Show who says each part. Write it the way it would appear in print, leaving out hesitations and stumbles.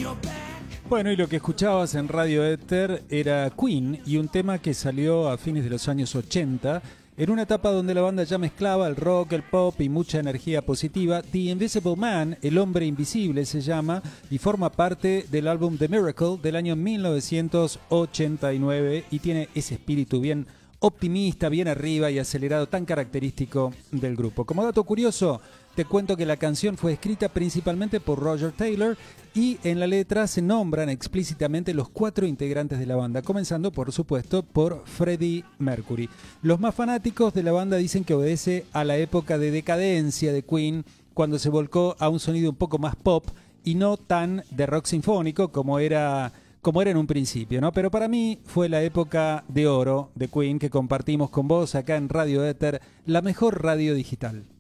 Speaker 1: Bueno, y lo que escuchabas en Radio Éter era Queen y un tema que salió a fines de los años 80, en una etapa donde la banda ya mezclaba el rock, el pop y mucha energía positiva. The Invisible Man, El Hombre Invisible se llama, y forma parte del álbum The Miracle del año 1989 y tiene ese espíritu bien optimista, bien arriba y acelerado tan característico del grupo. Como dato curioso, te cuento que la canción fue escrita principalmente por Roger Taylor y en la letra se nombran explícitamente los 4 integrantes de la banda, comenzando por supuesto por Freddie Mercury. Los más fanáticos de la banda dicen que obedece a la época de decadencia de Queen, cuando se volcó a un sonido un poco más pop y no tan de rock sinfónico como era en un principio, ¿no? Pero para mí fue la época de oro de Queen que compartimos con vos acá en Radio Éter, la mejor radio digital.